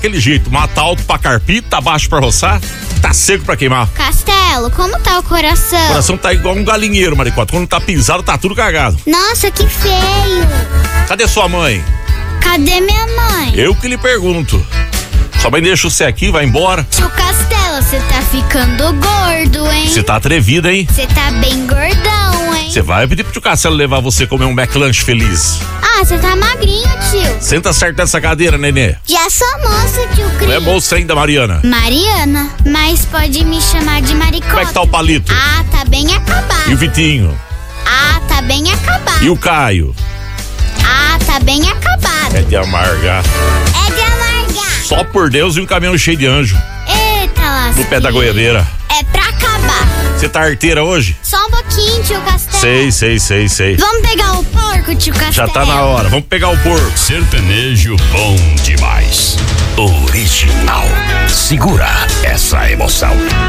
daquele jeito. Mata alto pra carpir, tá baixo pra roçar, tá seco pra queimar. Castelo, como tá o coração? O coração tá igual um galinheiro, Maricota. Quando tá pisado, tá tudo cagado. Nossa, que feio. Cadê sua mãe? Cadê minha mãe? Eu que lhe pergunto. Sua mãe deixa você aqui, vai embora. Tio Castelo, você tá ficando gordo, hein? Você tá atrevida, hein? Você tá bem gordão, hein? Você vai pedir pro tio Castelo levar você comer um McLanche feliz. Ah, você tá magrinho, tio. Senta certo nessa cadeira, nenê. Já sou moça, tio Cris. Não é moça ainda, Mariana? Mariana, mas pode me chamar de Maricota. Como é que tá o Palito? Ah, tá bem acabado. E o Vitinho? Ah, tá bem acabado. E o Caio? Ah, tá bem acabado. É de amargar. É de amargar. Só por Deus e um caminhão cheio de anjo. Eita, lasqueira. No pé da goiadeira. É pra acabar. Você tá arteira hoje? Só um pouquinho, tio Castelo. Sei. Vamos pegar o porco, tio Castelo? Já tá na hora, vamos pegar o porco. Sertanejo bom demais. Original. Segura essa emoção.